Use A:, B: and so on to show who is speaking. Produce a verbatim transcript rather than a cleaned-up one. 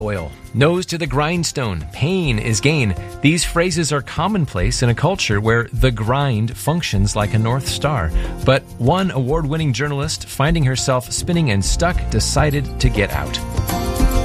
A: Oil. Nose to the grindstone. Pain is gain. These phrases are commonplace in a culture where the grind functions like a North Star. But one award-winning journalist, finding herself spinning and stuck, decided to get out.